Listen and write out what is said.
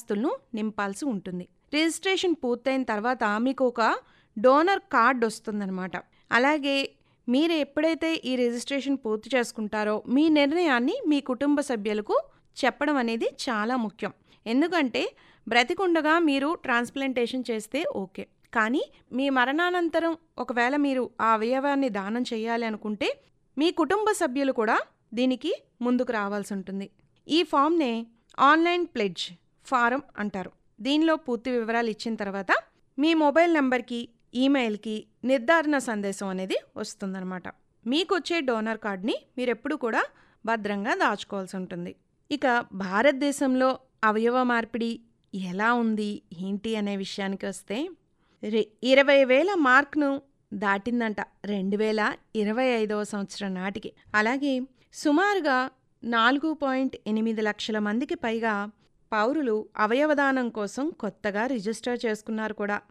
దరఖాస్తులను నింపాల్సి ఉంటుంది. రిజిస్ట్రేషన్ పూర్తయిన తర్వాత మీకు ఒక డోనర్ కార్డ్ వస్తుందన్నమాట. అలాగే మీరు ఎప్పుడైతే ఈ రిజిస్ట్రేషన్ పూర్తి చేసుకుంటారో మీ నిర్ణయాన్ని మీ కుటుంబ సభ్యులకు చెప్పడం అనేది చాలా ముఖ్యం. ఎందుకంటే బ్రతికుండగా మీరు ట్రాన్స్ప్లాంటేషన్ చేస్తే ఓకే, కానీ మీ మరణానంతరం ఒకవేళ మీరు ఆ అవయవాన్ని దానం చేయాలి అనుకుంటే మీ కుటుంబ సభ్యులు కూడా దీనికి ముందుకు రావాల్సి ఉంటుంది. ఈ ఫామ్నే ఆన్లైన్ ప్లెడ్జ్ ఫారం అంటారు. దీనిలో పూర్తి వివరాలు ఇచ్చిన తర్వాత మీ మొబైల్ నెంబర్కి, ఈమెయిల్కి నిర్ధారణ సందేశం అనేది వస్తుందన్నమాట. మీకు వచ్చే డోనర్ కార్డ్ని మీరు ఎప్పుడు కూడా భద్రంగా దాచుకోవాల్సి ఉంటుంది. ఇక భారతదేశంలో అవయవ మార్పిడి ఎలా ఉంది ఏంటి అనే విషయానికి వస్తే 20,000 మార్క్ను దాటిందంట 2025వ సంవత్సరం నాటికి. అలాగే సుమారుగా 4.8 లక్షల మందికి పైగా పౌరులు అవయవదానం కోసం కొత్తగా రిజిస్టర్ చేసుకున్నారు కూడా.